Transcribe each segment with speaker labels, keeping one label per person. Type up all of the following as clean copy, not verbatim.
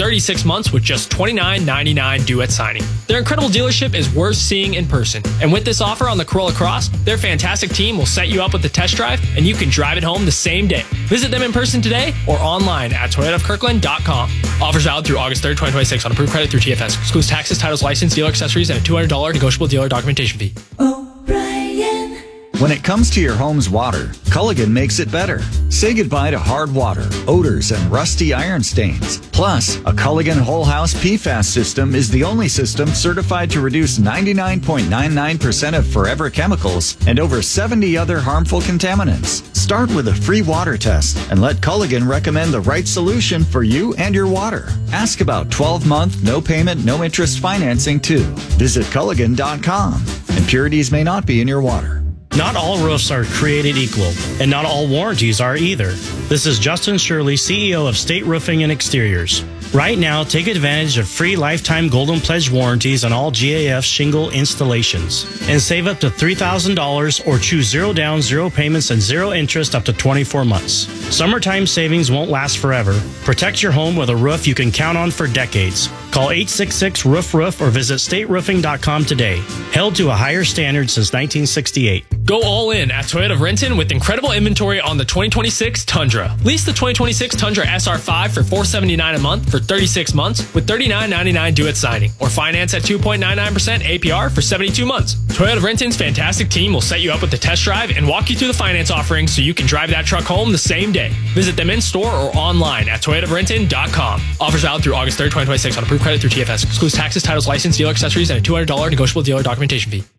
Speaker 1: 36 months with just $29.99 due at signing. Their incredible dealership is worth seeing in person. And with this offer on the Corolla Cross, their fantastic team will set you up with the test drive and you can drive it home the same day. Visit them in person today or online at toyotaofkirkland.com. Offers valid through August 3rd, 2026 on approved credit through TFS. Excludes taxes, titles, license, dealer accessories, and a $200 negotiable dealer documentation fee.
Speaker 2: When it comes to your home's water, Culligan makes it better. Say goodbye to hard water, odors, and rusty iron stains. Plus, a Culligan whole house PFAS system is the only system certified to reduce 99.99% of forever chemicals and over 70 other harmful contaminants. Start with a free water test and let Culligan recommend the right solution for you and your water. Ask about 12-month, no payment, no interest financing too. Visit Culligan.com. Impurities may not be in your water.
Speaker 3: Not all roofs are created equal, and not all warranties are either. This is Justin Shirley, CEO of State Roofing and Exteriors. Right now, take advantage of free lifetime Golden Pledge warranties on all GAF shingle installations and save up to $3,000 or choose 0 down, 0 payments, and 0 interest up to 24 months. Summertime savings won't last forever. Protect your home with a roof you can count on for decades. Call 866-ROOF-ROOF or visit stateroofing.com today. Held to a higher standard since 1968.
Speaker 1: Go all in at Toyota of Renton with incredible inventory on the 2026 Tundra. Lease the 2026 Tundra SR5 for $479 a month for 36 months with $39.99 due at signing. Or finance at 2.99% APR for 72 months. Toyota of Renton's fantastic team will set you up with the test drive and walk you through the finance offerings so you can drive that truck home the same day. Visit them in store or online at toyotaofrenton.com. Offers valid through August 3rd, 2026 on approved credit through TFS. Excludes taxes, titles, license, dealer accessories, and a $200 negotiable dealer documentation fee.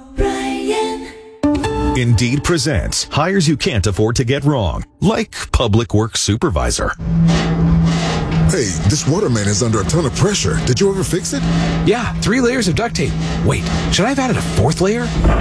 Speaker 4: Indeed presents hires you can't afford to get wrong, like public works supervisor.
Speaker 5: Hey, this waterman is under a ton of pressure. Did you ever fix it?
Speaker 6: Yeah, 3 layers of duct tape. Wait, should I have added a 4th layer?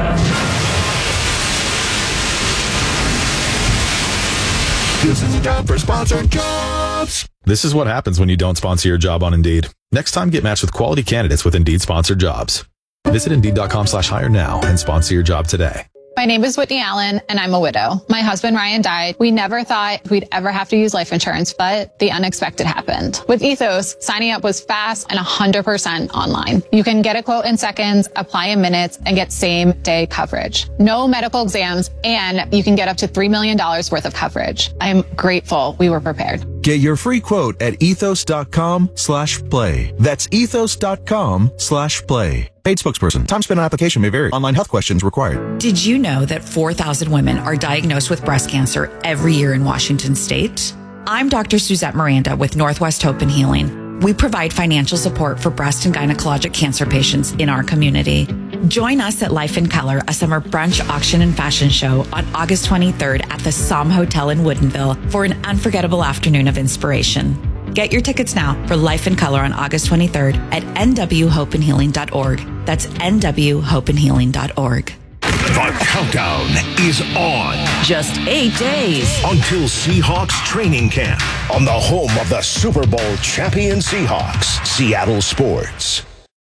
Speaker 5: This is time for sponsored jobs.
Speaker 4: This is what happens when you don't sponsor your job on Indeed. Next time, get matched with quality candidates with Indeed sponsored jobs. Visit Indeed.com/hire now and sponsor your job today.
Speaker 7: My name is Whitney Allen, and I'm a widow. My husband, Ryan, died. We never thought we'd ever have to use life insurance, but the unexpected happened. With Ethos, signing up was fast and 100% online. You can get a quote in seconds, apply in minutes, and get same-day coverage. No medical exams, and you can get up to $3 million worth of coverage. I'm grateful we were prepared.
Speaker 8: Get your free quote at ethos.com/play. That's ethos.com/play. Paid spokesperson. Time spent on application may vary. Online health questions required.
Speaker 9: Did you know that 4,000 women are diagnosed with breast cancer every year in Washington state? I'm Dr. Suzette Miranda with Northwest Hope and Healing. We provide financial support for breast and gynecologic cancer patients in our community. Join us at Life in Color, a summer brunch, auction, and fashion show on August 23rd at the Somme Hotel in Woodinville for an unforgettable afternoon of inspiration. Get your tickets now for Life in Color on August 23rd at nwhopeandhealing.org. That's nwhopeandhealing.org.
Speaker 10: The countdown is on.
Speaker 11: Just 8 days
Speaker 10: until Seahawks training camp on the home of the Super Bowl champion Seahawks, Seattle Sports.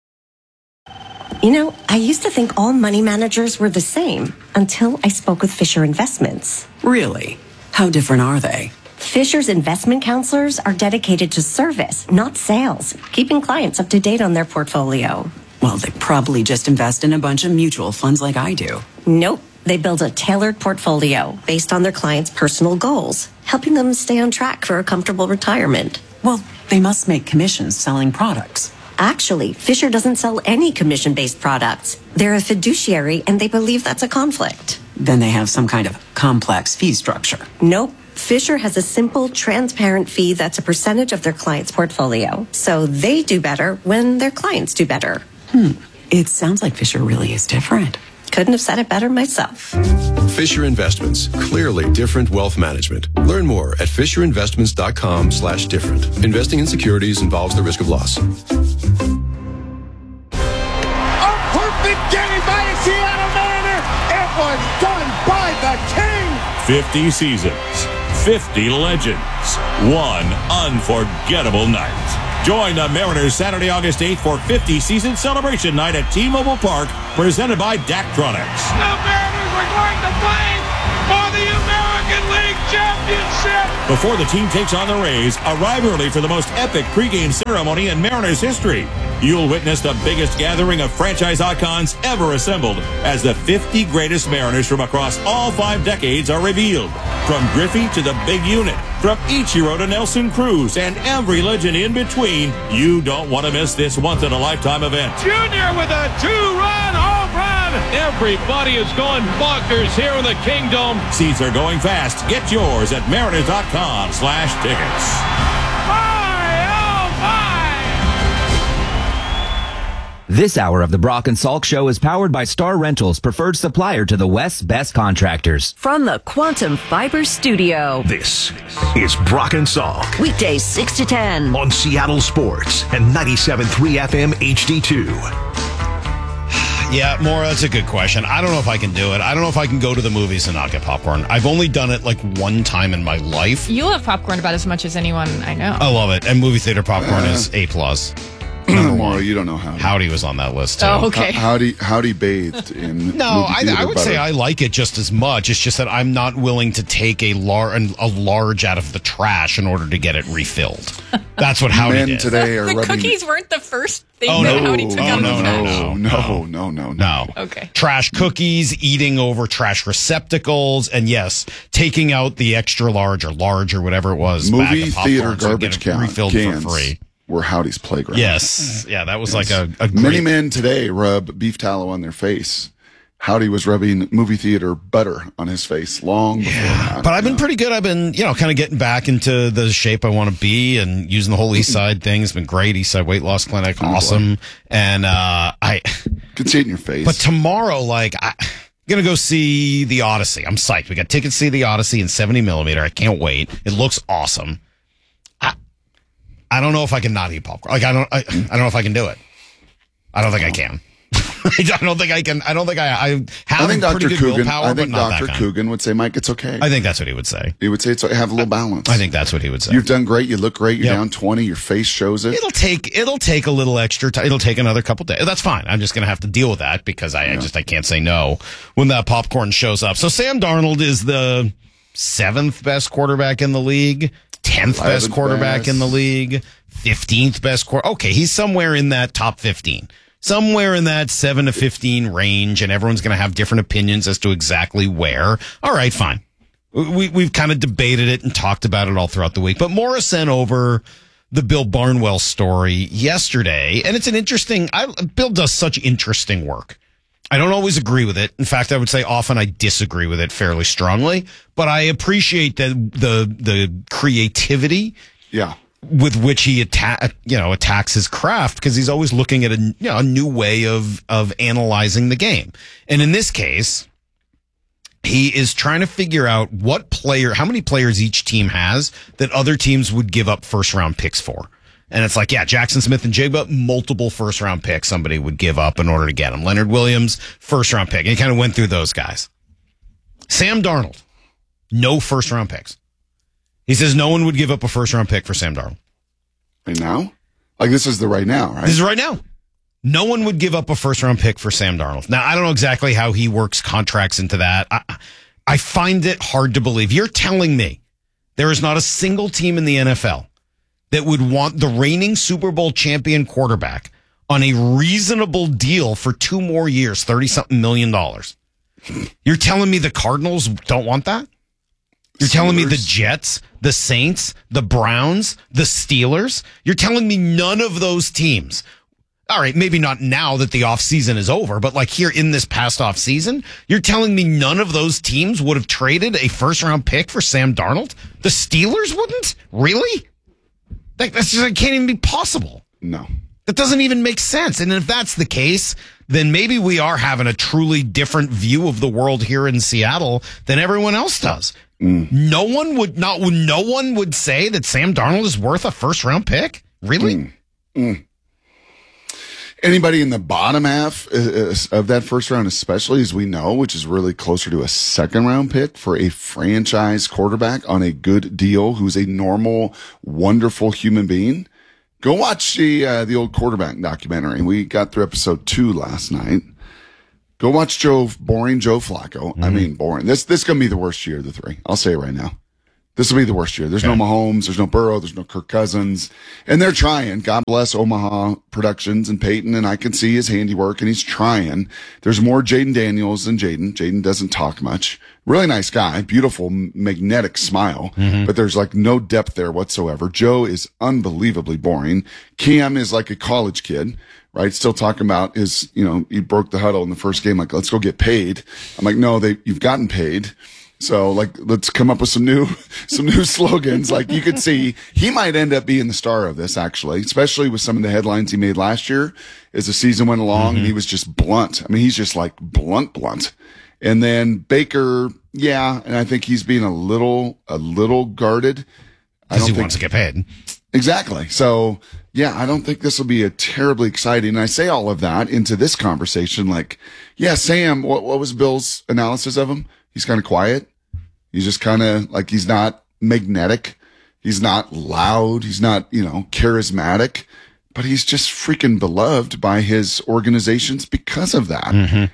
Speaker 12: You know, I used to think all money managers were the same until I spoke with Fisher Investments.
Speaker 11: Really? How different are they?
Speaker 12: Fisher's investment counselors are dedicated to service, not sales, keeping clients up to date on their portfolio.
Speaker 11: Well, they probably just invest in a bunch of mutual funds like I do.
Speaker 12: Nope. They build a tailored portfolio based on their clients' personal goals, helping them stay on track for a comfortable retirement.
Speaker 11: Well, they must make commissions selling products.
Speaker 12: Actually, Fisher doesn't sell any commission-based products. They're a fiduciary, and they believe that's a conflict.
Speaker 11: Then they have some kind of complex fee structure.
Speaker 12: Nope. Fisher has a simple, transparent fee that's a percentage of their client's portfolio. So they do better when their clients do better.
Speaker 11: It sounds like Fisher really is different.
Speaker 12: Couldn't have said it better myself.
Speaker 13: Fisher Investments. Clearly different wealth management. Learn more at fisherinvestments.com/different. Investing in securities involves the risk of loss.
Speaker 14: A perfect game by a Seattle Mariner. It was done by the King.
Speaker 15: 50 seasons, 50 legends, one unforgettable night. Join the Mariners Saturday, August 8th for 50 season celebration night at T-Mobile Park, presented by Daktronics.
Speaker 14: The Mariners are going to play for the American League Championship.
Speaker 15: Before the team takes on the Rays, arrive early for the most epic pregame ceremony in Mariners history. You'll witness the biggest gathering of franchise icons ever assembled as the 50 greatest Mariners from across all 5 decades are revealed. From Griffey to the big unit, from Ichiro to Nelson Cruz, and every legend in between, you don't want to miss this once-in-a-lifetime event.
Speaker 14: Junior with a 2-run home run. Everybody is going bonkers here in the Kingdom.
Speaker 15: Seats are going fast. Get yours at mariners.com/tickets.
Speaker 16: This hour of the Brock and Salk Show is powered by Star Rentals, preferred supplier to the West's best contractors.
Speaker 17: From the Quantum Fiber Studio.
Speaker 10: This is Brock and Salk.
Speaker 17: Weekdays 6 to 10.
Speaker 10: On Seattle Sports and 97.3 FM HD2.
Speaker 18: Yeah, Maura, that's a good question. I don't know if I can do it. I don't know if I can go to the movies and not get popcorn. I've only done it like one time in my life.
Speaker 19: You love popcorn about as much as anyone I know.
Speaker 18: I love it. And movie theater popcorn is A+.
Speaker 20: Maura, you don't know Howdy.
Speaker 18: Howdy was on that list, too.
Speaker 19: Oh, okay.
Speaker 20: Howdy bathed in
Speaker 18: No, I would say I like it just as much. It's just that I'm not willing to take a large out of the trash in order to get it refilled. That's what Howdy did.
Speaker 20: Today are
Speaker 19: the
Speaker 20: rubbing...
Speaker 19: cookies weren't the first thing that Howdy took out of the trash.
Speaker 20: No.
Speaker 19: Okay.
Speaker 18: Trash cookies, eating over trash receptacles, and yes, taking out the extra large or whatever it was.
Speaker 20: Movie
Speaker 18: bag of
Speaker 20: theater
Speaker 18: popcorn
Speaker 20: garbage
Speaker 18: refilled
Speaker 20: cans
Speaker 18: for free.
Speaker 20: Were Howdy's playground.
Speaker 18: Yes. Yeah, that was like a great...
Speaker 20: Many men today rub beef tallow on their face. Howdy was rubbing movie theater butter on his face long before that.
Speaker 18: But I've been pretty good. I've been, kind of getting back into the shape I want to be and using the whole East Side thing. It's been great. East Side Weight Loss Clinic, awesome. And I
Speaker 20: could see it in your face.
Speaker 18: But tomorrow, I'm going to go see The Odyssey. I'm psyched. We got tickets to see The Odyssey in 70 millimeter. I can't wait. It looks awesome. I don't know if I can not eat popcorn. I don't know if I can do it. I don't think I can. I don't think I can. I don't think I have pretty good willpower,
Speaker 20: I think
Speaker 18: but not
Speaker 20: Dr.
Speaker 18: that
Speaker 20: Coogan would say, Mike, it's okay.
Speaker 18: I think that's what he would say.
Speaker 20: He would say, have a little balance.
Speaker 18: I think that's what he would say.
Speaker 20: You've done great. You look great. You're down 20. Your face shows it.
Speaker 18: It'll take a little extra time. It'll take another couple days. That's fine. I'm just going to have to deal with that because I can't say no when that popcorn shows up. So Sam Darnold is the 7th best quarterback in the league. 10th best quarterback in the league, 15th best okay, he's somewhere in that top 15. Somewhere in that 7 to 15 range, and everyone's going to have different opinions as to exactly where. All right, fine. We've kind of debated it and talked about it all throughout the week. But Maura sent over the Bill Barnwell story yesterday, and it's an interesting... Bill does such interesting work. I don't always agree with it. In fact, I would say often I disagree with it fairly strongly, but I appreciate the creativity with which he attacks his craft because he's always looking at a new way of analyzing the game. And in this case, he is trying to figure out how many players each team has that other teams would give up first round picks for. And it's like, Jackson Smith and Jigba, multiple first-round picks somebody would give up in order to get him. Leonard Williams, first-round pick. And he kind of went through those guys. Sam Darnold, no first-round picks. He says no one would give up a first-round pick for Sam Darnold.
Speaker 20: Right now? This is the right now, right?
Speaker 18: This is right now. No one would give up a first-round pick for Sam Darnold. Now, I don't know exactly how he works contracts into that. I find it hard to believe. You're telling me there is not a single team in the NFL that would want the reigning Super Bowl champion quarterback on a reasonable deal for 2 more years, $30-something million. You're telling me the Cardinals don't want that? You're telling me the Jets, the Saints, the Browns, the Steelers? You're telling me none of those teams, all right, maybe not now that the offseason is over, but like here in this past offseason, you're telling me none of those teams would have traded a first-round pick for Sam Darnold? The Steelers wouldn't? Really? That can't even be possible.
Speaker 20: No.
Speaker 18: That doesn't even make sense. And if that's the case, then maybe we are having a truly different view of the world here in Seattle than everyone else does. No one would say that Sam Darnold is worth a first-round pick? Really?
Speaker 20: Anybody in the bottom half of that first round, especially as we know, which is really closer to a second-round pick for a franchise quarterback on a good deal who's a normal, wonderful human being. Go watch the old quarterback documentary. We got through episode 2 last night. Go watch boring Joe Flacco. I mean, boring. This going to be the worst year of the three. I'll say it right now. This will be the worst year. There's no Mahomes. There's no Burrow. There's no Kirk Cousins. And they're trying. God bless Omaha Productions and Peyton, and I can see his handiwork, and he's trying. There's more Jaden Daniels than Jaden. Jaden doesn't talk much. Really nice guy. Beautiful, magnetic smile. But there's like no depth there whatsoever. Joe is unbelievably boring. Cam is like a college kid, right? Still talking about his, he broke the huddle in the first game. Like, let's go get paid. I'm like, no, you've gotten paid. So let's come up with some new slogans. Like you could see he might end up being the star of this actually, especially with some of the headlines he made last year as the season went along. And he was just blunt. I mean, he's just like blunt. And then Baker, and I think he's being a little guarded.
Speaker 18: Because he wants to get paid.
Speaker 20: Exactly. So I don't think this will be a terribly exciting. And I say all of that into this conversation. Like, Sam, what was Bill's analysis of him? He's kind of quiet. He's just kind of like, he's not magnetic. He's not loud. He's not, charismatic, but he's just freaking beloved by his organizations because of that.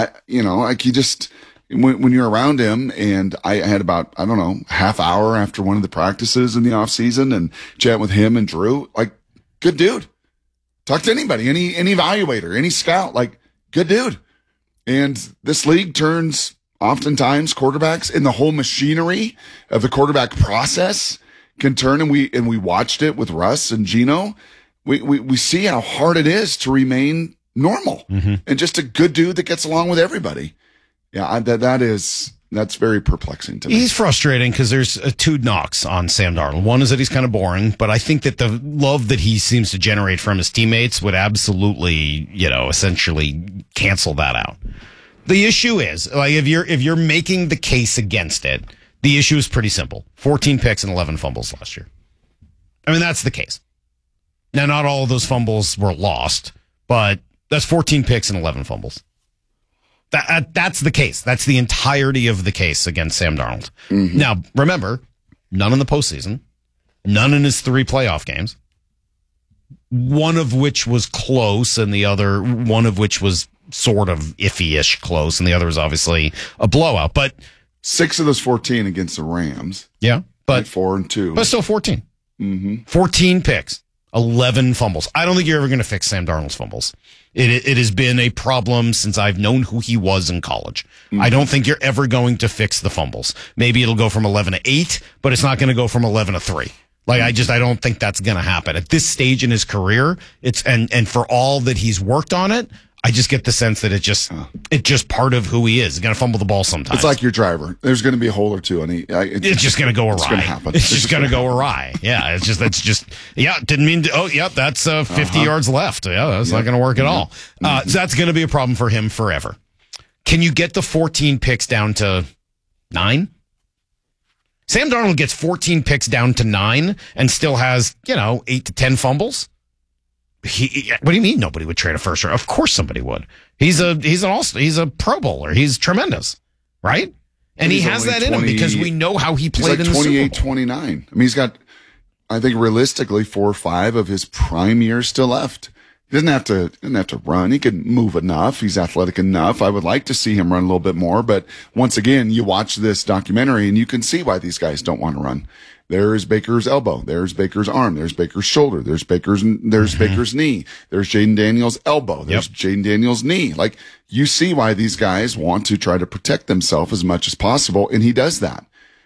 Speaker 20: When you're around him, and I had about, half hour after one of the practices in the off season and chat with him and Drew, like good dude. Talk to anybody, any evaluator, any scout, like good dude. And this league turns oftentimes quarterbacks, and the whole machinery of the quarterback process can turn. And we watched it with Russ and Gino. We see how hard it is to remain normal and just a good dude that gets along with everybody. Yeah, that's very perplexing to me.
Speaker 18: He's frustrating because there's two knocks on Sam Darnold. One is that he's kind of boring, but I think that the love that he seems to generate from his teammates would absolutely, essentially cancel that out. The issue is, like, if you're making the case against it, the issue is pretty simple. 14 picks and 11 fumbles last year. I mean, that's the case. Now, not all of those fumbles were lost, but that's 14 picks and 11 fumbles. That's the case. That's the entirety of the case against Sam Darnold. Now, remember, none in the postseason, none in his 3 playoff games, one of which was close and the other one of which was sort of iffy-ish close, and the other was obviously a blowout. But
Speaker 20: 6 of those 14 against the Rams.
Speaker 18: Yeah, but
Speaker 20: 4-2.
Speaker 18: But still 14. 14 picks, 11 fumbles. I don't think you're ever going to fix Sam Darnold's fumbles. It has been a problem since I've known who he was in college. I don't think you're ever going to fix the fumbles. Maybe it'll go from 11 to 8, but it's not going to go from 11 to 3. Like, I don't think that's going to happen at this stage in his career. And for all that he's worked on it, I just get the sense that it's just part of who he is. He's going to fumble the ball sometimes.
Speaker 20: It's like your driver. There's going to be a hole or two, and
Speaker 18: it's just going to go awry.
Speaker 20: It's going to happen.
Speaker 18: It's just going to go awry. Yeah, didn't mean to. That's 50 yards left. Yeah, that's not going to work at all. So that's going to be a problem for him forever. Can you get the 14 picks down to 9? Sam Darnold gets 14 picks down to 9 and still has, 8 to 10 fumbles. What do you mean nobody would trade a first round? Of course somebody would. He's a Pro Bowler. He's tremendous, right? And he has that in him because we know how he played in the Super Bowl.
Speaker 20: 28-29. I mean, he's got, I think realistically 4 or 5 of his prime years still left. He doesn't have to run. He can move enough. He's athletic enough. I would like to see him run a little bit more, but once again, you watch this documentary and you can see why these guys don't want to run. There's Baker's elbow. There's Baker's arm. There's Baker's shoulder. There's Baker's knee. There's Jaden Daniels' elbow. There's Jaden Daniels' knee. Like, you see why these guys want to try to protect themselves as much as possible. And he does that.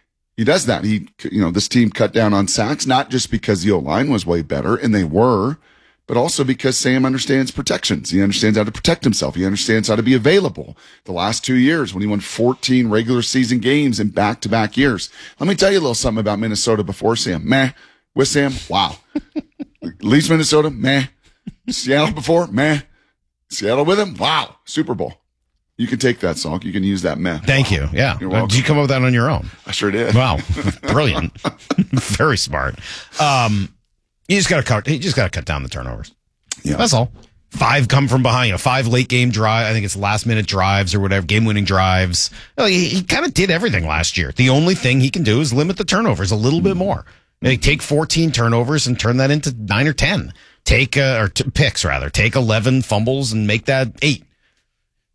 Speaker 20: This team cut down on sacks, not just because the O-line was way better, and they were, but also because Sam understands protections. He understands how to protect himself. He understands how to be available. The last 2 years when he won 14 regular season games in back-to-back years. Let me tell you a little something about Minnesota before Sam. Meh. With Sam, wow. Leaves Minnesota, meh. Seattle before, meh. Seattle with him, wow. Super Bowl. You can take that, Salk. You can use that meh.
Speaker 18: Thank you. Yeah.
Speaker 20: You're welcome.
Speaker 18: Did you come up with that on your own?
Speaker 20: I sure did.
Speaker 18: Wow. Brilliant. Very smart. You just got to cut down the turnovers. Yeah. That's all. 5 come from behind, 5 late game drive. I think it's last minute drives or whatever, game winning drives. He kind of did everything last year. The only thing he can do is limit the turnovers a little bit more. Take 14 turnovers and turn that into 9 or 10. Picks rather. Take 11 fumbles and make that 8.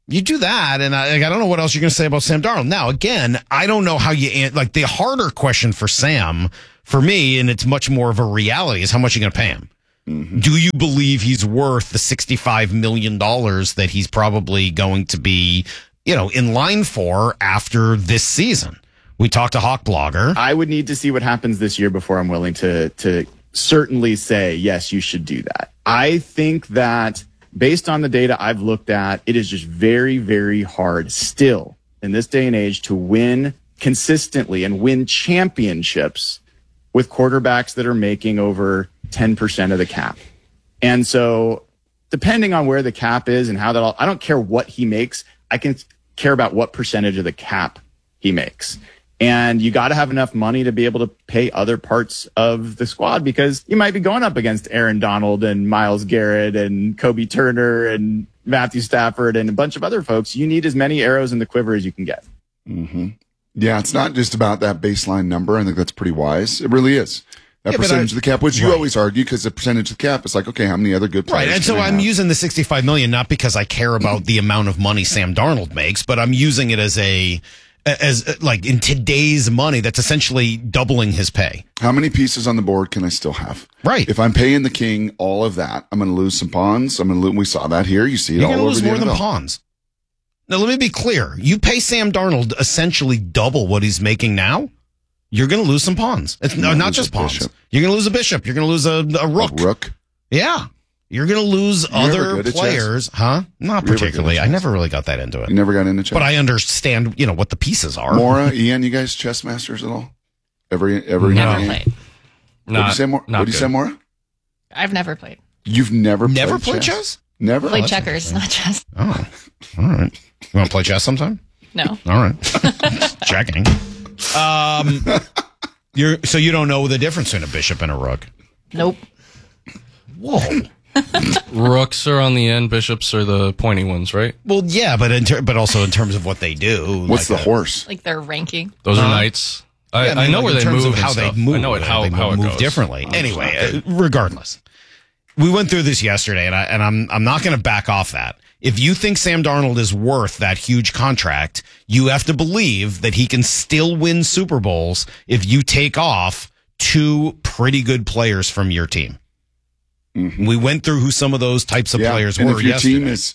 Speaker 18: You do that, and I don't know what else you're going to say about Sam Darnold. Now, again, I don't know how like the harder question for Sam, for me, and it's much more of a reality, is how much you're going to pay him. Mm-hmm. Do you believe he's worth the $65 million that he's probably going to be, in line for after this season? We talked to Hawk Blogger.
Speaker 21: I would need to see what happens this year before I'm willing to certainly say, yes, you should do that. I think that based on the data I've looked at, it is just very, very hard still in this day and age to win consistently and win championships with quarterbacks that are making over 10% of the cap. And so depending on where the cap is and how that all, I don't care what he makes. I can care about what percentage of the cap he makes. And you got to have enough money to be able to pay other parts of the squad, because you might be going up against Aaron Donald and Myles Garrett and Kobe Turner and Matthew Stafford and a bunch of other folks. You need as many arrows in the quiver as you can get.
Speaker 20: Mm-hmm. Yeah, it's not just about that baseline number. I think that's pretty wise. It really is. That percentage of the cap, which you always argue, because the percentage of the cap is like, okay, how many other good players?
Speaker 18: Right, and so I'm using the $65 million not because I care about the amount of money Sam Darnold makes, but I'm using it as like in today's money, that's essentially doubling his pay.
Speaker 20: How many pieces on the board can I still have?
Speaker 18: Right.
Speaker 20: If I'm paying the king all of that, I'm going to lose some pawns. We saw that here. You see it all over the NFL.
Speaker 18: You're going to lose more than pawns. Now, let me be clear. You pay Sam Darnold essentially double what he's making now, you're going to lose some pawns. It's not just pawns. Bishop. You're going to lose a bishop. You're going to lose a rook.
Speaker 20: A rook?
Speaker 18: Yeah. You're going to lose other players. Huh? Not particularly. I never really got that into it.
Speaker 20: You never got into chess?
Speaker 18: But I understand, what the pieces are.
Speaker 20: Mora, Ian, you guys chess masters at all? Every
Speaker 19: never
Speaker 20: game?
Speaker 19: Played.
Speaker 20: What do you say, Mora? What do you say, Mora?
Speaker 19: I've never played.
Speaker 20: You've never
Speaker 18: played chess?
Speaker 20: Never?
Speaker 19: Played checkers, not chess.
Speaker 18: Oh, all right. You want to play chess sometime?
Speaker 19: No.
Speaker 18: All right. Checking. So you don't know the difference between a bishop and a rook?
Speaker 19: Nope.
Speaker 18: Whoa.
Speaker 22: Rooks are on the end, bishops are the pointy ones, right?
Speaker 18: Well, yeah, but also in terms of what they do.
Speaker 20: What's the horse?
Speaker 19: Like their ranking.
Speaker 22: Those are knights. I know where they move.
Speaker 18: How they move.
Speaker 22: I know how it
Speaker 18: move
Speaker 22: goes
Speaker 18: differently. Anyway, regardless, we went through this yesterday, and I'm not going to back off that. If you think Sam Darnold is worth that huge contract, you have to believe that he can still win Super Bowls if you take off two pretty good players from your team. Mm-hmm. We went through who some of those types of players were
Speaker 20: yesterday. If your team is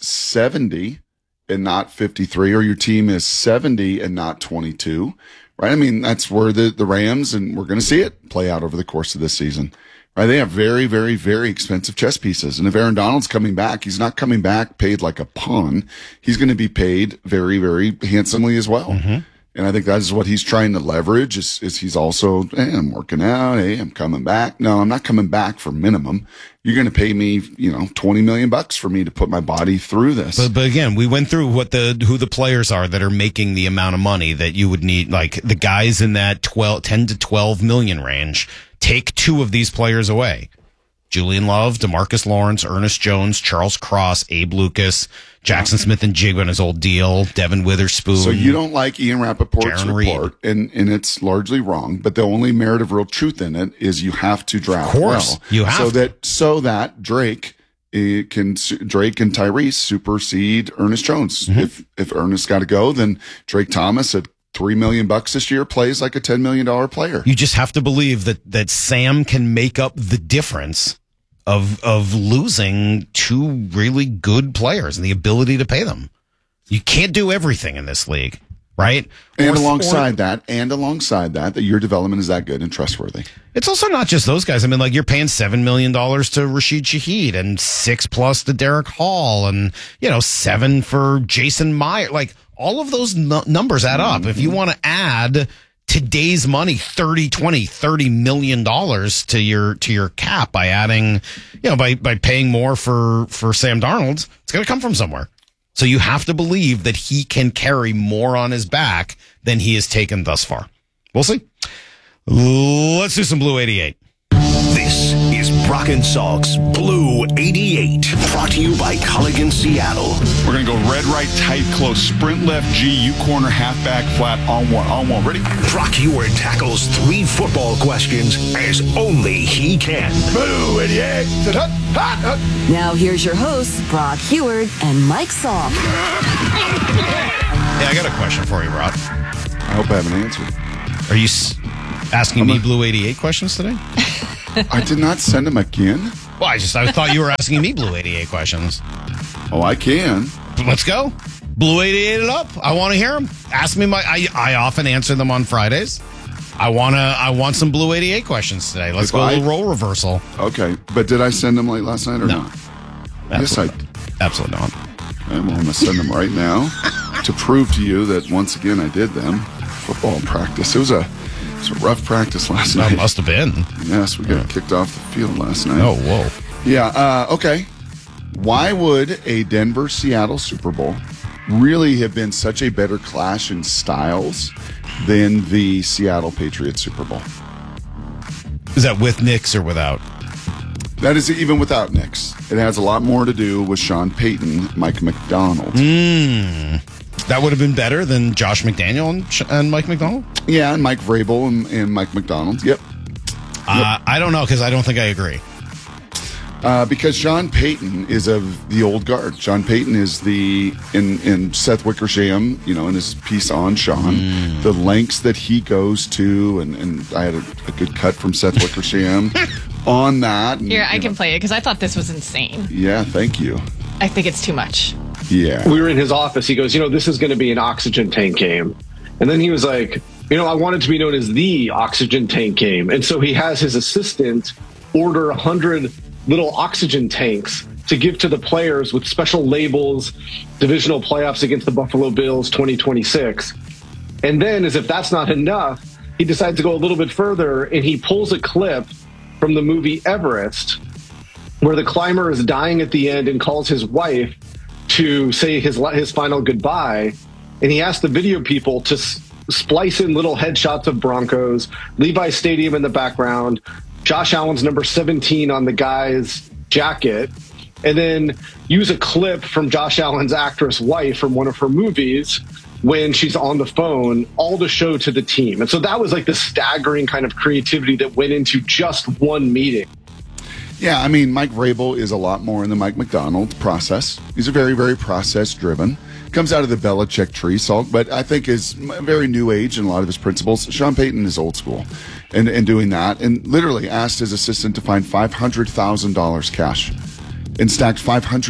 Speaker 20: 70 and not 53, or your team is 70 and not 22, right? I mean, that's where the Rams, and we're going to see it play out over the course of this season. Right, they have very, very, very expensive chess pieces. And if Aaron Donald's coming back, he's not coming back paid like a pawn. He's going to be paid very, very handsomely as well. Mm-hmm. And I think that is what he's trying to leverage is he's also, hey, I'm working out. Hey, I'm coming back. No, I'm not coming back for minimum. You're going to pay me, $20 million for me to put my body through this.
Speaker 18: But again, we went through who the players are that are making the amount of money that you would need, like the guys in that 10 to 12 million range. Take two of these players away. Julian Love, DeMarcus Lawrence, Ernest Jones, Charles Cross, Abe Lucas, Jackson Smith and Jigba on his old deal, Devin Witherspoon.
Speaker 20: So you don't like Ian Rappaport's report, and it's largely wrong, but the only merit of real truth in it is you have to draft well.
Speaker 18: You have
Speaker 20: so that Drake and Tyrese supersede Ernest Jones. Mm-hmm. If Ernest got to go, then Drake Thomas at $3 million this year plays like a $10 million player.
Speaker 18: You just have to believe that Sam can make up the difference of losing two really good players and the ability to pay them. You can't do everything in this league, right?
Speaker 20: And alongside that, your development is that good and trustworthy.
Speaker 18: It's also not just those guys. I mean, like you're paying $7 million to Rashid Shaheed and $6+ to Derek Hall and, 7 for Jason Meyer. Like all of those numbers add up. If you want to add today's money, $30 million to your cap by adding, by paying more for Sam Darnold, it's going to come from somewhere. So you have to believe that he can carry more on his back than he has taken thus far. We'll see. Let's do some Blue 88.
Speaker 10: This is Brock and Salk's Blue 88. Brought to you by Culligan Seattle.
Speaker 2: We're going to go red, right, tight, close, sprint left, G, U corner, halfback, flat, on one. Ready?
Speaker 10: Brock Heward tackles 3 football questions as only he can.
Speaker 2: Blue 88.
Speaker 17: Now here's your hosts, Brock Heward and Mike Salk.
Speaker 18: Yeah, I got a question for you, Brock.
Speaker 20: I hope I have an answer.
Speaker 18: Are you asking me Blue 88 questions today?
Speaker 20: I did not send them again.
Speaker 18: Well, I thought you were asking me Blue 88 questions.
Speaker 20: Oh, I can.
Speaker 18: Let's go. Blue 88 it up. I want to hear them. Ask me I often answer them on Fridays. I want some Blue 88 questions today. Let's go a little role reversal.
Speaker 20: Okay, but did I send them late last night or not? Yes, I did.
Speaker 18: Absolutely not.
Speaker 20: I'm going to send them right now to prove to you that once again I did them. Football practice. It was a rough practice last night.
Speaker 18: That must have been.
Speaker 20: Yes, we got kicked off the field last night.
Speaker 18: Oh, whoa.
Speaker 20: Yeah, okay. Why would a Denver-Seattle Super Bowl really have been such a better clash in styles than the Seattle Patriots Super Bowl?
Speaker 18: Is that with Knicks or without?
Speaker 20: That is even without Knicks. It has a lot more to do with Sean Payton, Mike McDonald.
Speaker 18: That would have been better than Josh McDaniel and Mike McDonald?
Speaker 20: Yeah, and Mike Vrabel and Mike McDonald. Yep.
Speaker 18: I don't know, because I don't think I agree.
Speaker 20: Because Sean Payton is of the old guard. Sean Payton is in Seth Wickersham, in his piece on Sean, the lengths that he goes to, and I had a good cut from Seth Wickersham on that. And,
Speaker 19: Here, I can play it because I thought this was insane.
Speaker 20: Yeah, thank you.
Speaker 19: I think it's too much.
Speaker 20: Yeah.
Speaker 3: We were in his office. He goes, this is going to be an oxygen tank game. And then he was like, I want it to be known as the oxygen tank game. And so he has his assistant order 100 little oxygen tanks to give to the players with special labels, divisional playoffs against the Buffalo Bills 2026. And then, as if that's not enough, he decides to go a little bit further, and he pulls a clip from the movie Everest, where the climber is dying at the end and calls his wife to say his final goodbye. And he asked the video people to splice in little headshots of Broncos, Levi Stadium in the background, Josh Allen's number 17 on the guy's jacket, and then use a clip from Josh Allen's actress wife from one of her movies when she's on the phone, all to show to the team. And so that was like the staggering kind of creativity that went into just one meeting.
Speaker 20: Yeah, I mean, Mike Vrabel is a lot more in the Mike McDonald process. He's a very, very process-driven. Comes out of the Belichick tree, Salk, but I think is very new age in a lot of his principles. Sean Payton is old school and doing that, and literally asked his assistant to find $500,000 cash and stacked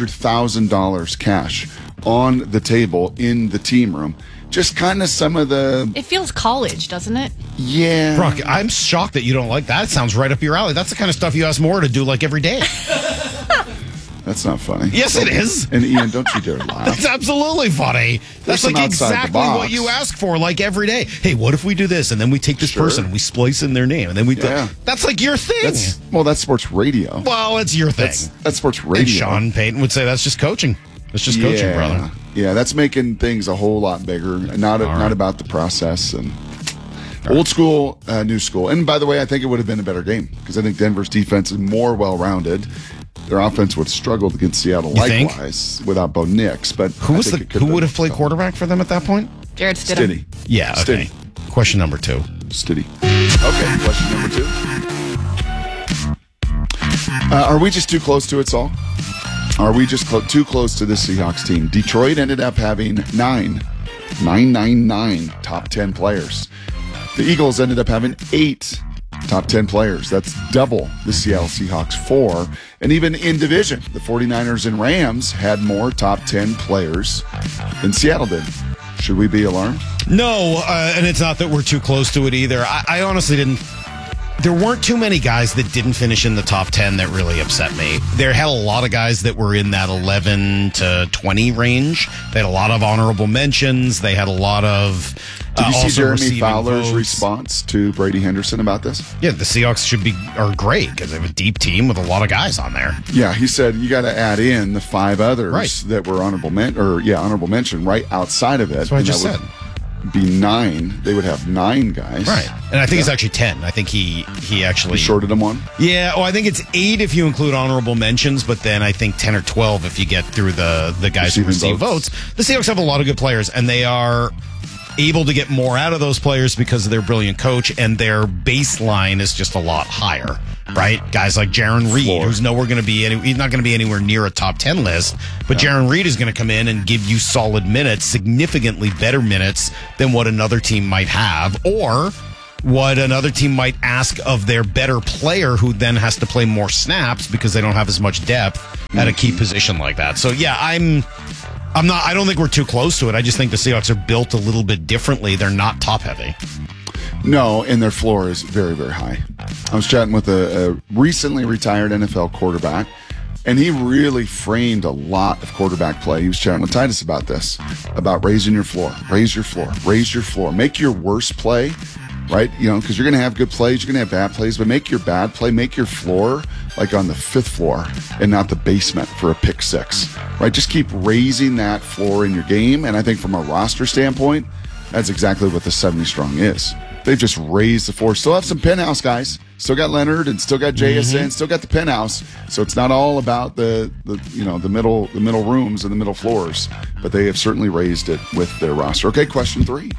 Speaker 20: $500,000 cash on the table in the team room. Just kind of some of the...
Speaker 19: It feels college, doesn't it?
Speaker 20: Yeah.
Speaker 18: Brock, I'm shocked that you don't like that. It sounds right up your alley. That's the kind of stuff you ask Maura to do like every day.
Speaker 20: That's not funny.
Speaker 18: Yes, it is.
Speaker 20: And Ian, don't you dare laugh.
Speaker 18: That's absolutely funny. That's like exactly what you ask for, like every day. Hey, what if we do this, and then we take this person and we splice in their name, and then we... That's like your thing.
Speaker 20: That's sports radio.
Speaker 18: Well, it's your thing.
Speaker 20: That's sports radio.
Speaker 18: And Sean Payton would say that's just coaching. That's just coaching, brother.
Speaker 20: Yeah, that's making things a whole lot bigger, not about the process and old school, new school. And by the way, I think it would have been a better game because I think Denver's defense is more well-rounded. Their offense would have struggled against Seattle likewise without Bo Nix. But
Speaker 18: who would have played quarterback for them at that point?
Speaker 19: Jared Stidham.
Speaker 18: Yeah, okay.
Speaker 20: Stiddy.
Speaker 18: Question number 2.
Speaker 20: Stiddy. Okay, question number 2. Are we just too close to it, Saul? Are we just too close to this Seahawks team? Detroit ended up having 9 top 10 players. The Eagles ended up having 8 top 10 players. That's double the Seattle Seahawks 4. And even in division, the 49ers and Rams had more top 10 players than Seattle did. Should we be alarmed?
Speaker 18: No, and it's not that we're too close to it either. I honestly didn't. There weren't too many guys that didn't finish in the top 10 that really upset me. There had a lot of guys that were in that 11 to 20 range. They had a lot of honorable mentions. They had a lot of...
Speaker 20: Did you see Jeremy Fowler's response to Brady Henderson about this?
Speaker 18: Yeah, the Seahawks are great because they have a deep team with a lot of guys on there.
Speaker 20: Yeah, he said you got to add in the 5 others that were honorable mention right outside of it.
Speaker 18: That's what I just said.
Speaker 20: be 9. They would have 9 guys.
Speaker 18: Right. And I think it's actually 10. I think he actually
Speaker 20: shorted them one.
Speaker 18: Yeah. Oh, I think it's 8 if you include honorable mentions, but then I think 10 or 12 if you get through the guys who receive votes. The Seahawks have a lot of good players, and they are able to get more out of those players because of their brilliant coach, and their baseline is just a lot higher, right? Guys like Jaron Reed, who's nowhere going to be he's not going to be anywhere near a top 10 list, but Jaron Reed is going to come in and give you solid minutes, significantly better minutes than what another team might have, or what another team might ask of their better player, who then has to play more snaps because they don't have as much depth at a key position like that. So yeah, I don't think we're too close to it. I just think the Seahawks are built a little bit differently. They're not top heavy.
Speaker 20: No, and their floor is very, very high. I was chatting with a recently retired NFL quarterback, and he really framed a lot of quarterback play. He was chatting with Titus about this, about raising your floor, raise your floor, raise your floor. Make your worst play, right? You know, because you're going to have good plays, you're going to have bad plays, but make your bad play, make your floor like on the 5th floor and not the basement for a pick 6, right? Just keep raising that floor in your game. And I think from a roster standpoint, that's exactly what the 70 strong is. They've just raised the floor. Still have some penthouse guys. Still got Leonard and still got JSN, still got the penthouse. So it's not all about the middle rooms and the middle floors, but they have certainly raised it with their roster. Okay, question 3.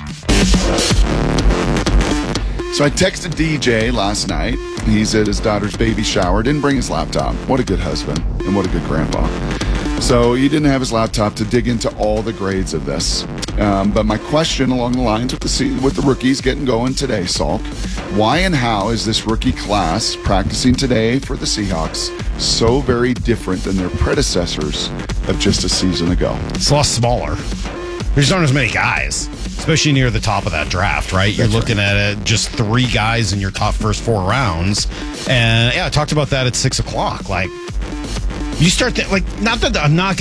Speaker 20: So I texted DJ last night. He's at his daughter's baby shower. Didn't bring his laptop. What a good husband and what a good grandpa. So he didn't have his laptop to dig into all the grades of this. But my question along the lines with the rookies getting going today, Salk, why and how is this rookie class practicing today for the Seahawks so very different than their predecessors of just a season ago?
Speaker 18: It's a lot smaller. There's not as many guys, especially near the top of that draft, right? You're looking at just 3 guys in your top first 4 rounds. And yeah, I talked about that at 6 o'clock. Like, you start not that I'm not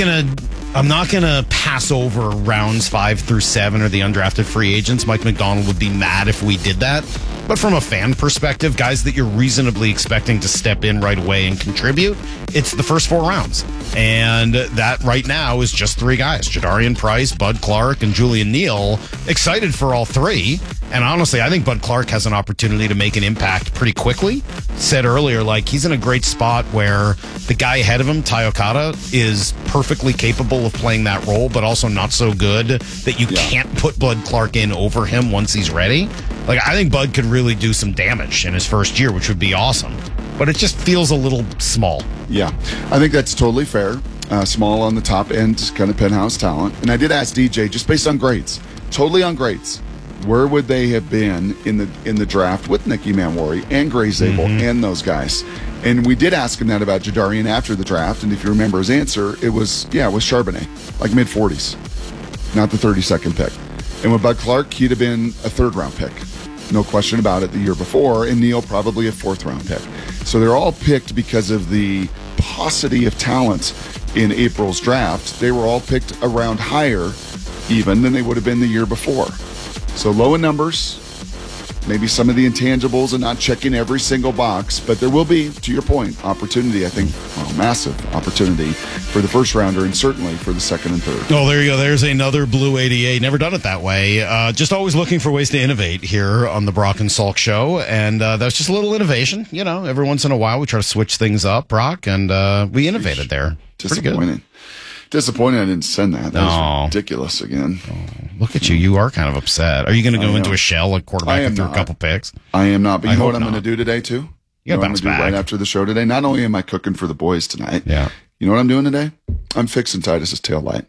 Speaker 18: gonna pass over rounds 5 through 7 or the undrafted free agents. Mike McDonald would be mad if we did that. But from a fan perspective, guys that you're reasonably expecting to step in right away and contribute, it's the first 4 rounds. And that right now is just 3 guys, Jadarian Price, Bud Clark, and Julian Neal. Excited for all 3. And honestly, I think Bud Clark has an opportunity to make an impact pretty quickly. Said earlier, like, he's in a great spot where the guy ahead of him, Ty Okada, is perfectly capable of playing that role, but also not so good that you can't put Bud Clark in over him once he's ready. Like, I think Bud could really do some damage in his first year, which would be awesome. But it just feels a little small.
Speaker 20: Yeah, I think that's totally fair. Small on the top end, kind of penthouse talent. And I did ask DJ, just based on grades, totally on grades, where would they have been in the draft with Nicky Manwari and Gray Zabel and those guys? And we did ask him that about Jadarian after the draft. And if you remember his answer, it was Charbonnet, like mid-40s, not the 32nd pick. And with Bud Clark, he'd have been a 3rd-round pick. No question about it the year before. And Neal probably a 4th-round pick. So they're all picked because of the paucity of talent in April's draft. They were all picked around higher even than they would have been the year before. So low in numbers, maybe some of the intangibles and not checking every single box, but there will be, to your point, opportunity, I think, massive opportunity for the first rounder and certainly for the 2nd and 3rd.
Speaker 18: Oh, there you go. There's another Blue 88. Never done it that way. Just always looking for ways to innovate here on the Brock and Salk show. And that's just a little innovation. You know, every once in a while we try to switch things up, Brock, and we innovated there.
Speaker 20: Disappointing. Disappointed I didn't send that. That was ridiculous again.
Speaker 18: Oh, look at you. You are kind of upset. Are you going to go into a shell like quarterback after a couple picks?
Speaker 20: I am not. But you know what I'm going to do today, too?
Speaker 18: You got to bounce back.
Speaker 20: Right after the show today. Not only am I cooking for the boys tonight, you know what I'm doing today? I'm fixing Titus's tail light.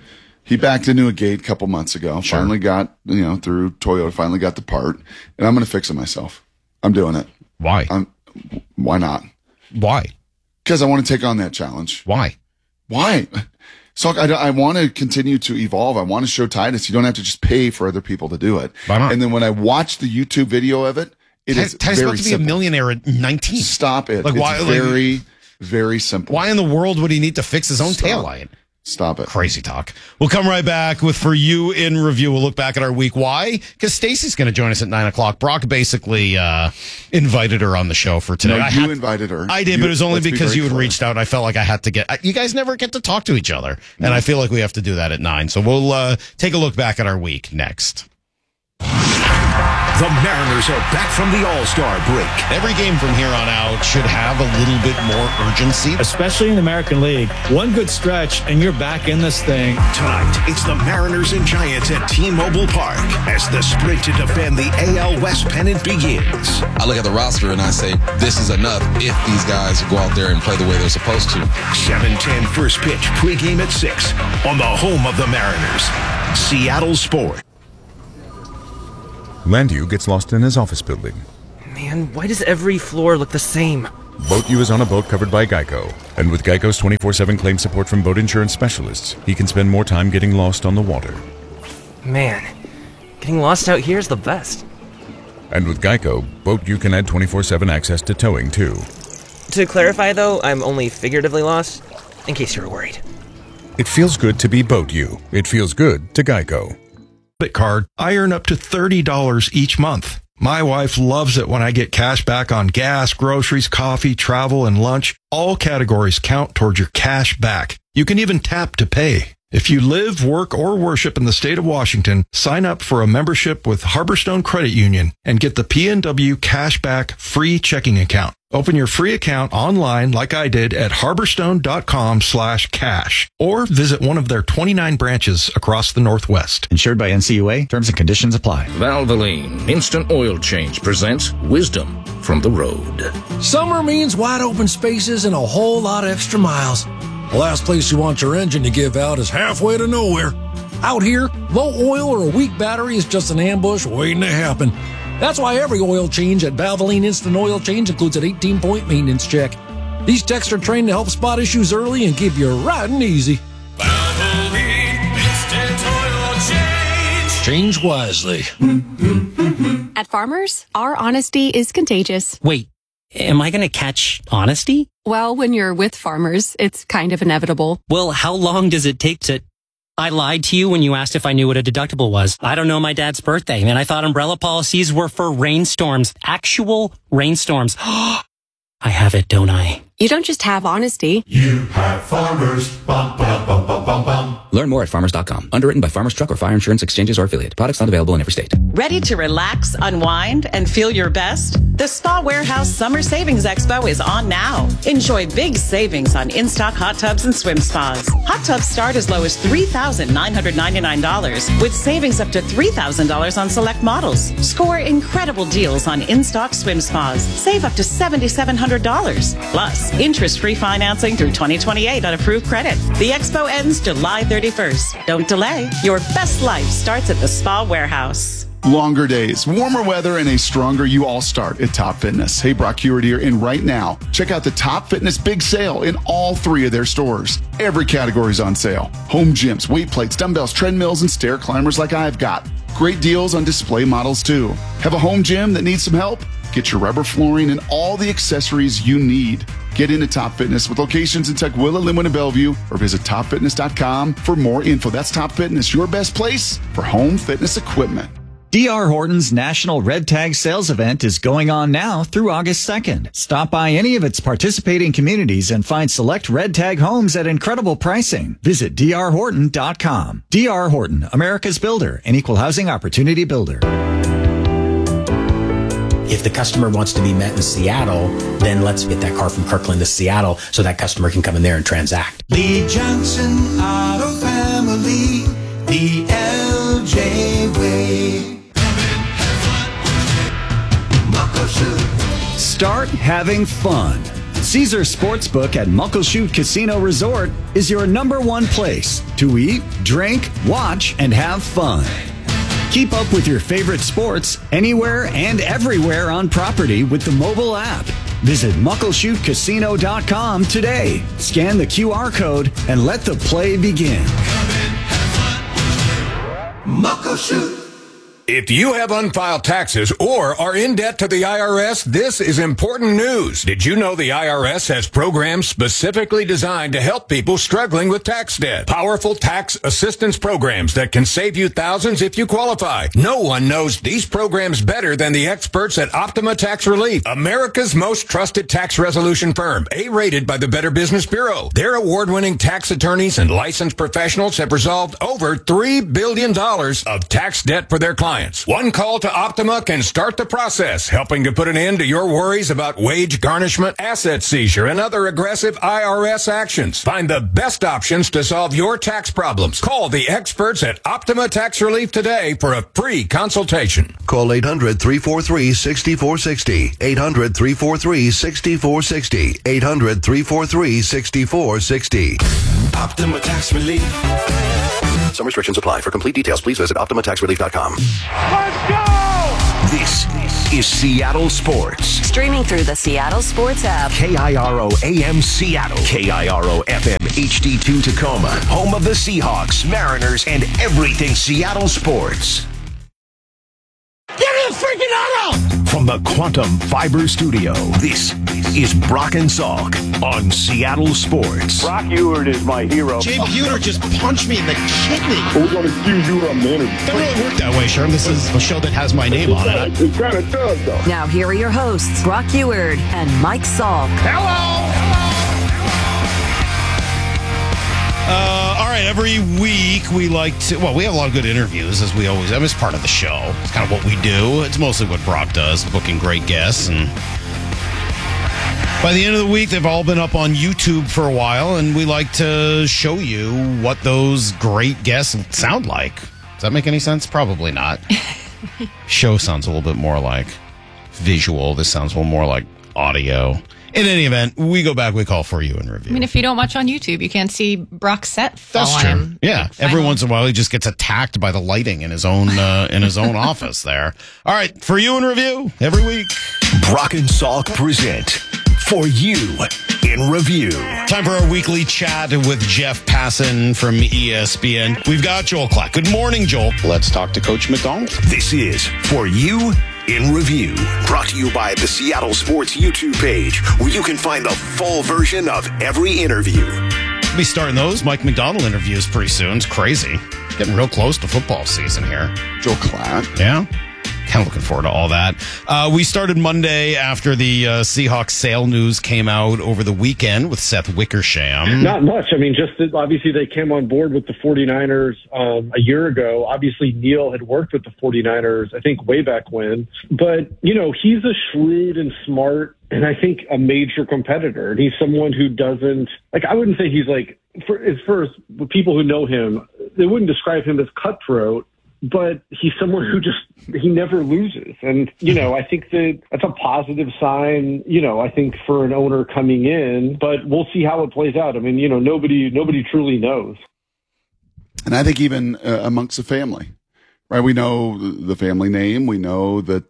Speaker 20: He backed into a gate a couple months ago. Sure. Finally got, through Toyota, finally got the part. And I'm going to fix it myself. I'm doing it.
Speaker 18: Why?
Speaker 20: Why not?
Speaker 18: Why?
Speaker 20: Because I want to take on that challenge.
Speaker 18: Why?
Speaker 20: So I want to continue to evolve. I want to show Titus you don't have to just pay for other people to do it.
Speaker 18: Why not?
Speaker 20: And then when I watch the YouTube video of it, is
Speaker 18: Titus
Speaker 20: very
Speaker 18: about to be
Speaker 20: simple.
Speaker 18: a millionaire at 19.
Speaker 20: Stop it.
Speaker 18: Like,
Speaker 20: it's
Speaker 18: why?
Speaker 20: Very, very simple.
Speaker 18: Why in the world would he need to fix his own taillight?
Speaker 20: Stop it.
Speaker 18: Crazy talk. We'll come right back with For You in Review. We'll look back at our week. Why? Because Stacey's going to join us at 9 o'clock. Brock basically invited her on the show for today.
Speaker 20: No, you invited her.
Speaker 18: I did, but it was only because you had reached out. I felt like I had to get... You guys never get to talk to each other, and I feel like we have to do that at 9. So we'll take a look back at our week next.
Speaker 10: The Mariners are back from the All-Star break.
Speaker 18: Every game from here on out should have a little bit more urgency.
Speaker 1: Especially in the American League. One good stretch, and you're back in this thing.
Speaker 10: Tonight, it's the Mariners and Giants at T-Mobile Park as the sprint to defend the AL West pennant begins.
Speaker 6: I look at the roster and I say, this is enough if these guys go out there and play the way they're supposed to.
Speaker 10: 7:10 first pitch, pregame at 6 on the home of the Mariners, Seattle Sports.
Speaker 23: Landu gets lost in his office building.
Speaker 24: Man, why does every floor look the same?
Speaker 23: Boat U is on a boat covered by Geico. And with Geico's 24/7 claim support from boat insurance specialists, he can spend more time getting lost on the water.
Speaker 24: Man, getting lost out here is the best.
Speaker 23: And with Geico, Boat U can add 24/7 access to towing, too.
Speaker 24: To clarify, though, I'm only figuratively lost, in case you were worried.
Speaker 23: It feels good to be Boat U. It feels good to Geico.
Speaker 25: Card, I earn up to $30 each month. My wife loves it when I get cash back on gas, groceries, coffee, travel, and lunch. All categories count towards your cash back. You can even tap to pay. If you live, work, or worship in the state of Washington, sign up for a membership with Harborstone Credit Union and get the PNW Cashback free checking account. Open your free account online like I did at harborstone.com/cash or visit one of their 29 branches across the Northwest.
Speaker 8: Insured by NCUA. Terms and conditions apply.
Speaker 26: Valvoline Instant Oil Change presents Wisdom from the Road.
Speaker 27: Summer means wide open spaces and a whole lot of extra miles. The last place you want your engine to give out is halfway to nowhere. Out here, low oil or a weak battery is just an ambush waiting to happen. That's why every oil change at Valvoline Instant Oil Change includes an 18-point maintenance check. These techs are trained to help spot issues early and keep you riding easy. Valvoline Instant Oil Change. Change wisely.
Speaker 28: At Farmers, our honesty is contagious.
Speaker 29: Wait, am I going to catch honesty?
Speaker 28: Well, when you're with Farmers, it's kind of inevitable.
Speaker 29: Well, how long does it take to... I lied to you when you asked if I knew what a deductible was. I don't know my dad's birthday, and I thought umbrella policies were for rainstorms. Actual rainstorms. I have it, don't I?
Speaker 28: You don't just have honesty.
Speaker 30: You have Farmers. Bum, bum, bum, bum, bum, bum.
Speaker 16: Learn more at farmers.com. Underwritten by Farmers Truck or Fire Insurance Exchanges or Affiliate. Products not available in every state.
Speaker 31: Ready to relax, unwind, and feel your best? The Spa Warehouse Summer Savings Expo is on now. Enjoy big savings on in-stock hot tubs and swim spas. Hot tubs start as low as $3,999 with savings up to $3,000 on select models. Score incredible deals on in-stock swim spas. Save up to $7,700. Plus, interest-free financing through 2028 on approved credit. The expo ends July 31st. Don't delay. Your best life starts at the Spa Warehouse.
Speaker 2: Longer days, warmer weather, and a stronger you all start at Top Fitness. Hey, Brock Hewitt here, and right now, check out the Top Fitness Big Sale in all 3 of their stores. Every category is on sale. Home gyms, weight plates, dumbbells, treadmills, and stair climbers like I've got. Great deals on display models, too. Have a home gym that needs some help? Get your rubber flooring and all the accessories you need. Get into Top Fitness with locations in Tukwila, Linwood, and Bellevue, or visit topfitness.com for more info. That's Top Fitness, your best place for home fitness equipment.
Speaker 32: D.R. Horton's National Red Tag Sales Event is going on now through August 2nd. Stop by any of its participating communities and find select Red Tag homes at incredible pricing. Visit drhorton.com. D.R. Horton, America's builder, an equal housing opportunity builder.
Speaker 33: If the customer wants to be met in Seattle, then let's get that car from Kirkland to Seattle so that customer can come in there and transact.
Speaker 14: Lee Johnson Auto Family, the LJ way.
Speaker 32: Start having fun. Caesar Sportsbook at Muckleshoot Casino Resort is your #1 place to eat, drink, watch, and have fun. Keep up with your favorite sports anywhere and everywhere on property with the mobile app. Visit muckleshootcasino.com today. Scan the QR code and let the play begin.
Speaker 14: Muckleshoot.
Speaker 3: If you have unfiled taxes or are in debt to the IRS, this is important news. Did you know the IRS has programs specifically designed to help people struggling with tax debt? Powerful tax assistance programs that can save you thousands if you qualify. No one knows these programs better than the experts at Optima Tax Relief, America's most trusted tax resolution firm, A-rated by the Better Business Bureau. Their award-winning tax attorneys and licensed professionals have resolved over $3 billion of tax debt for their clients. One call to Optima can start the process, helping to put an end to your worries about wage garnishment, asset seizure, and other aggressive IRS actions. Find the best options to solve your tax problems. Call the experts at Optima Tax Relief today for a free consultation.
Speaker 10: Call 800-343-6460. 800-343-6460. 800-343-6460. Optima Tax Relief. Some restrictions apply. For complete details, please visit OptimaTaxRelief.com.
Speaker 14: Let's go!
Speaker 10: This is Seattle Sports.
Speaker 4: Streaming through the Seattle Sports app.
Speaker 10: KIRO AM Seattle. KIRO FM HD2 Tacoma. Home of the Seahawks, Mariners, and everything Seattle sports.
Speaker 14: Get in the freaking auto!
Speaker 10: From the Quantum Fiber Studio, this is Brock and Salk on Seattle Sports.
Speaker 5: Brock Ewert is my hero.
Speaker 18: Jay Buhner just punched me in the kidney.
Speaker 5: We're going to do you a minute.
Speaker 18: It doesn't really work that way, Sherm. This is a show that has my name on it.
Speaker 5: It kind of does, though.
Speaker 4: Now here are your hosts, Brock Ewert and Mike Salk.
Speaker 18: All right, every week we like to, we have a lot of good interviews, as we always have. It's part of the show. It's kind of what we do. It's mostly what Brock does, booking great guests. And by the end of the week, they've all been up on YouTube for a while, and we like to show you what those great guests sound like. Does that make any sense? Probably not. Show sounds a little bit more like visual. This sounds a little more like audio. In any event, we go back, we call For You and Review.
Speaker 7: I mean, if you don't watch on YouTube, you can't see Brock's set fall
Speaker 18: That's
Speaker 7: on
Speaker 18: true.
Speaker 7: him.
Speaker 18: Yeah. Every once in a while, he just gets attacked by the lighting in his own office there. All right. For You and Review every week.
Speaker 10: Brock and Salk present For You in Review.
Speaker 18: Time for our weekly chat with Jeff Passan from ESPN. We've got Joel Klatt. Good morning, Joel.
Speaker 9: Let's talk to Coach McDonald.
Speaker 10: This is For You in Review, brought to you by the Seattle Sports YouTube page, where you can find the full version of every interview.
Speaker 18: We'll be starting those Mike McDonald interviews pretty soon. It's crazy. Getting real close to football season here.
Speaker 20: Joel Klatt.
Speaker 18: Yeah. Kind of looking forward to all that. We started Monday after the Seahawks sale news came out over the weekend with Seth Wickersham.
Speaker 11: Not much. I mean, just that obviously they came on board with the 49ers a year ago. Obviously, Neil had worked with the 49ers, I think, way back when. But, he's a shrewd and smart and I think a major competitor. And he's someone who doesn't, I wouldn't say he's as far as people who know him, they wouldn't describe him as cutthroat. But he's someone who he never loses. And, I think that's a positive sign, I think for an owner coming in, but we'll see how it plays out. I mean, nobody truly knows.
Speaker 20: And I think even amongst the family, right? We know the family name. We know that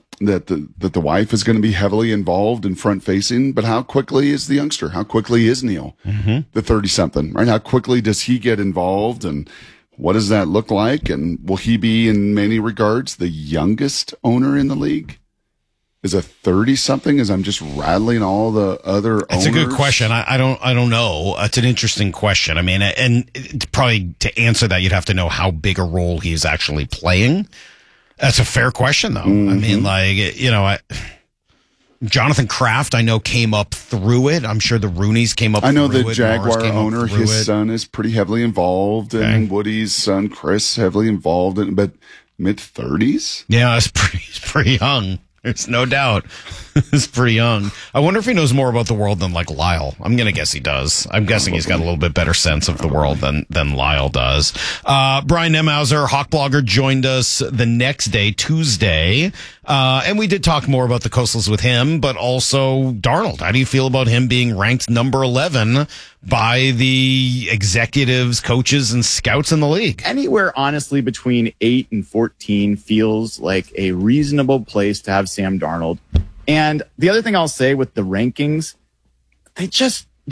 Speaker 20: the wife is going to be heavily involved and front facing, but how quickly is the youngster? How quickly is Neil, the 30-something, right? How quickly does he get involved, and what does that look like? And will he be, in many regards, the youngest owner in the league? Is a 30-something? As I'm just rattling all the other owners?
Speaker 18: That's a good question. I don't know. It's an interesting question. I mean, and probably to answer that, you'd have to know how big a role he is actually playing. That's a fair question, though.
Speaker 20: Mm-hmm.
Speaker 18: I mean, Jonathan Kraft, I know, came up through it. I'm sure the Rooneys came up through it.
Speaker 20: I know the Jaguar owner, his son is pretty heavily involved, and Woody's son, Chris, heavily involved, but mid-30s?
Speaker 18: Yeah, he's pretty young. There's no doubt. He's pretty young. I wonder if he knows more about the world than Lyle. I'm going to guess he does. I'm guessing he's got a little bit better sense of the world than Lyle does. Brian Nemhauser, Hawk Blogger, joined us the next day, Tuesday. And we did talk more about the Coastals with him, but also Darnold. How do you feel about him being ranked number 11 by the executives, coaches, and scouts in the league?
Speaker 12: Anywhere, honestly, between 8 and 14 feels like a reasonable place to have Sam Darnold. And the other thing I'll say with the rankings,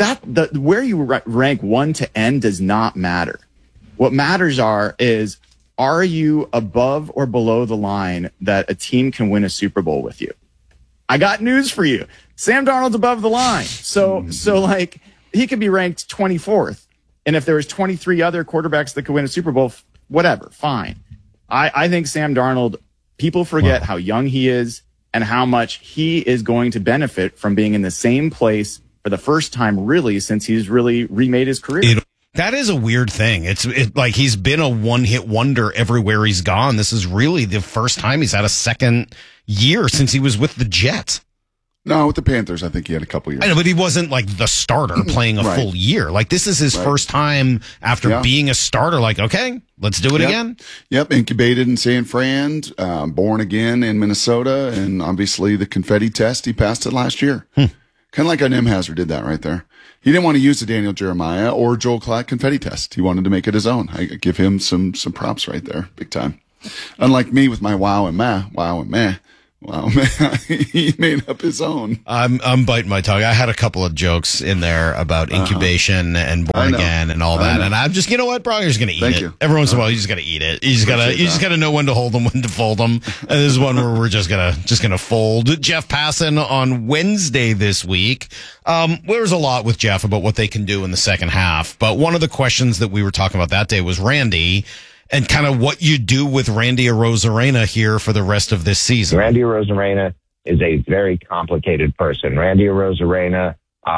Speaker 12: where you rank 1 to N does not matter. What matters is Are you above or below the line that a team can win a Super Bowl with you? I got news for you. Sam Darnold's above the line. So like he could be ranked 24th. And if there was 23 other quarterbacks that could win a Super Bowl, whatever, fine. I think Sam Darnold, people forget how young he is and how much he is going to benefit from being in the same place for the first time really since he's really remade his career.
Speaker 18: That is a weird thing. It's like he's been a one-hit wonder everywhere he's gone. This is really the first time he's had a second year since he was with the Jets.
Speaker 20: No, with the Panthers, I think he had a couple years.
Speaker 18: I know, but he wasn't like the starter playing a full year. Like this is his first time after being a starter. Like, okay, let's do it again.
Speaker 20: Yep, incubated in San Fran, born again in Minnesota, and obviously the confetti test, he passed it last year. Kind of like an M. Hazard did that right there. He didn't want to use the Daniel Jeremiah or Joel Klatt confetti test. He wanted to make it his own. I give him some props right there, big time. Unlike me with my wow and meh. Wow, man, he made up his own.
Speaker 18: I'm biting my tongue. I had a couple of jokes in there about incubation and born again and all that. And I'm just, you know what, bro? You're just gonna eat it. Every once in a while, you just gotta eat it. You just gotta know when to hold them, when to fold them. And this is one where we're just gonna fold. Jeff Passan on Wednesday this week. There's a lot with Jeff about what they can do in the second half. But one of the questions that we were talking about that day was Randy. And kind of what you do with Randy Arozarena here for the rest of this season.
Speaker 1: Randy Arozarena is a very complicated person. Randy Arozarena,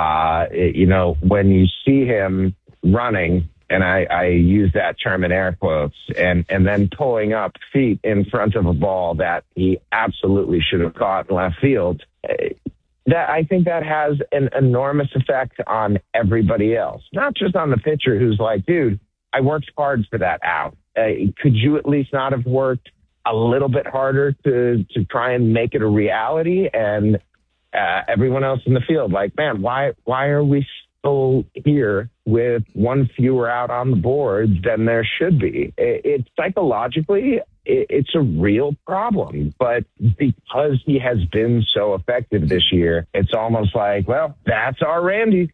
Speaker 1: when you see him running, and I use that term in air quotes, and then pulling up feet in front of a ball that he absolutely should have caught in left field, that I think that has an enormous effect on everybody else, not just on the pitcher who's like, dude, I worked hard for that out. Could you at least not have worked a little bit harder to try and make it a reality? And everyone else in the field, like, man, why are we still here with one fewer out on the board than there should be? It's psychologically, it's a real problem. But because he has been so effective this year, it's almost like, well, that's our Randy.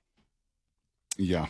Speaker 20: Yeah.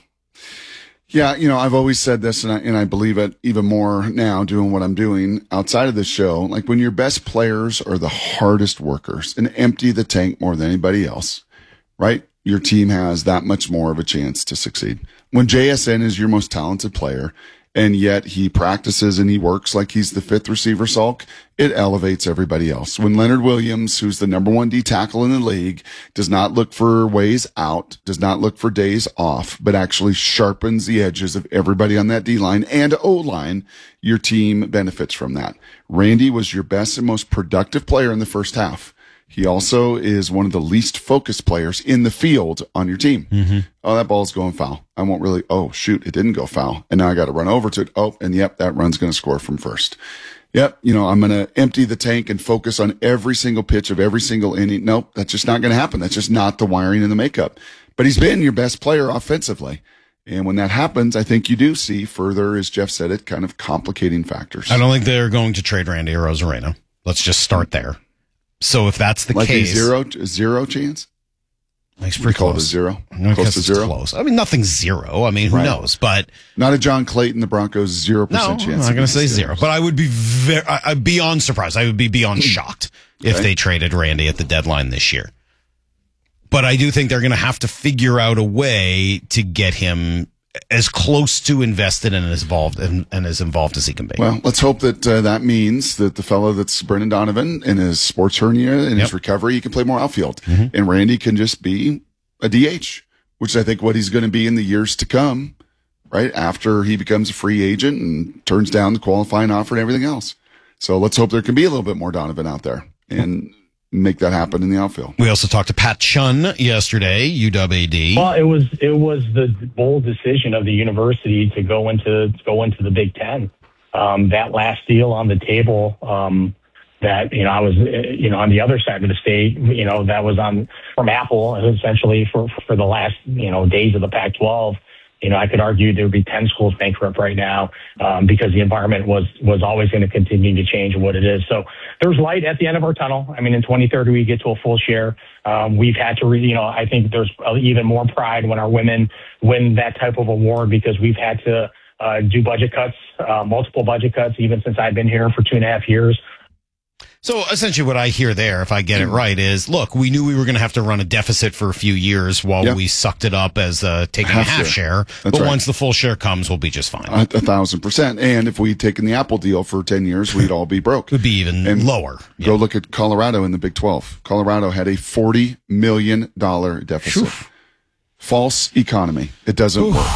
Speaker 20: Yeah, I've always said this, and I believe it even more now doing what I'm doing outside of the show. Like when your best players are the hardest workers and empty the tank more than anybody else, right? Your team has that much more of a chance to succeed. When JSN is your most talented player, and yet he practices and he works like he's the fifth receiver sulk, it elevates everybody else. When Leonard Williams, who's the number 1 D tackle in the league, does not look for ways out, does not look for days off, but actually sharpens the edges of everybody on that D line and O line, your team benefits from that. Randy was your best and most productive player in the first half. He also is one of the least focused players in the field on your team. Mm-hmm. Oh, that ball's going foul. I won't really, oh, shoot, it didn't go foul. And now I got to run over to it. Oh, and yep, that run's going to score from first. Yep, I'm going to empty the tank and focus on every single pitch of every single inning. Nope, that's just not going to happen. That's just not the wiring and the makeup. But he's been your best player offensively. And when that happens, I think you do see further, as Jeff said it, kind of complicating factors.
Speaker 18: I don't think they're going to trade Randy Arozarena. Let's just start there. So if that's the case,
Speaker 20: a zero chance.
Speaker 18: It's pretty close.
Speaker 20: Zero.
Speaker 18: Close to zero. Close. I mean, nothing's zero. I mean, who knows? But
Speaker 20: not a John Clayton. The Broncos 0% chance.
Speaker 18: I'm not going to say zero, but I would be I'd beyond surprised. I would be beyond shocked if they traded Randy at the deadline this year. But I do think they're going to have to figure out a way to get him as close to invested and as involved as he can be.
Speaker 20: Well, let's hope that that means that the fellow that's Brendan Donovan in his sports hernia and his recovery, he can play more outfield. Mm-hmm. And Randy can just be a DH, which is, I think, what he's going to be in the years to come, right? After he becomes a free agent and turns down the qualifying offer and everything else. So let's hope there can be a little bit more Donovan out there and make that happen in the outfield.
Speaker 18: We also talked to Pat Chun yesterday, UW-AD.
Speaker 6: Well, it was the bold decision of the university to go into the Big Ten. That last deal on the table, that I was on the other side of the state, that was from Apple essentially for the last days of the Pac-12. I could argue there would be 10 schools bankrupt right now because the environment was always going to continue to change what it is. So there's light at the end of our tunnel. I mean, in 2030, we get to a full share. We've had to, I think there's even more pride when our women win that type of award because we've had to do budget cuts, multiple budget cuts, even since I've been here for 2.5 years.
Speaker 18: So essentially what I hear there, if I get it right, is, look, we knew we were going to have to run a deficit for a few years while we sucked it up as taking a half share. But once the full share comes, we'll be just fine.
Speaker 20: 1,000%. And if we'd taken the Apple deal for 10 years, we'd all be broke.
Speaker 18: It would be even lower.
Speaker 20: Go look at Colorado in the Big 12. Colorado had a $40 million deficit. False economy. It doesn't work.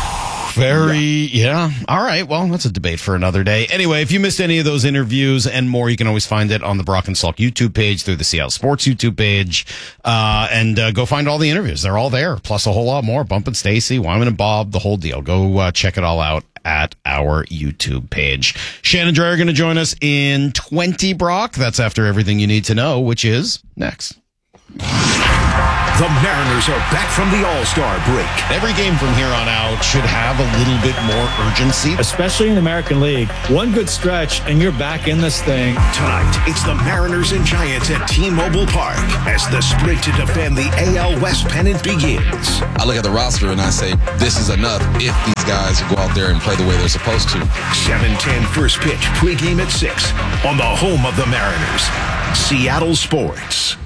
Speaker 18: All right. Well, that's a debate for another day. Anyway, if you missed any of those interviews and more, you can always find it on the Brock and Salk YouTube page, through the Seattle Sports YouTube page, and go find all the interviews. They're all there, plus a whole lot more. Bump and Stacy, Wyman and Bob, the whole deal. Go check it all out at our YouTube page. Shannon Dreyer going to join us in 20, Brock. That's after everything you need to know, which is next.
Speaker 10: The Mariners are back from the All-Star break.
Speaker 18: Every game from here on out should have a little bit more urgency.
Speaker 8: Especially in the American League. One good stretch, and you're back in this thing.
Speaker 10: Tonight, it's the Mariners and Giants at T-Mobile Park as the sprint to defend the AL West pennant begins.
Speaker 9: I look at the roster and I say, this is enough if these guys go out there and play the way they're supposed to.
Speaker 10: 7:10 first pitch, pregame at 6 on the home of the Mariners, Seattle Sports.